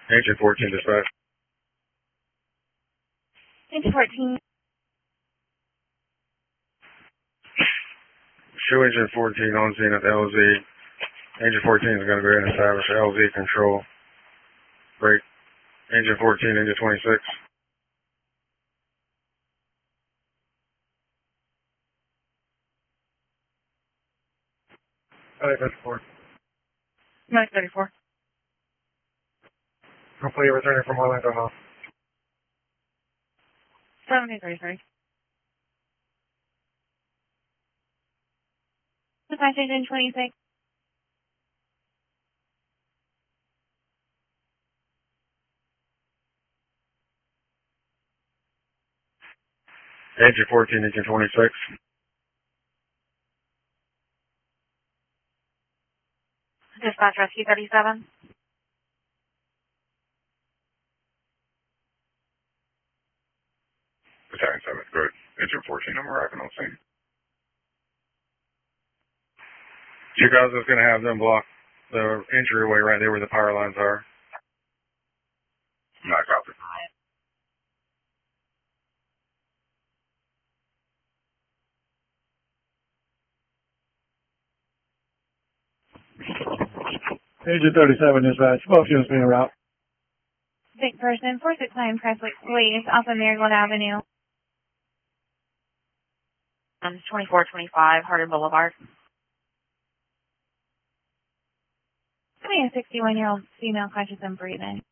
Agent 14 dispatch. Agent 14. Show Agent 14 on scene at the LZ. Agent 14 is going to go ahead and establish LZ control. Break. Agent 14 into 26. Alright, 34. No, 34. Hopefully you're returning from Orlando now. 33. Dispatch Agent 26. Agent 14 into 26. Dispatch Rescue 37. Battalion 7, good. Agent 14, I'm arriving on scene. You guys are going to have them block the entryway right there where the power lines are. Not copy. Agent 37 dispatch. Both units being route. Big person, 469 Presley Place off of Marigold Avenue. 2425 Hardin Boulevard. 61-year-old female conscious and breathing.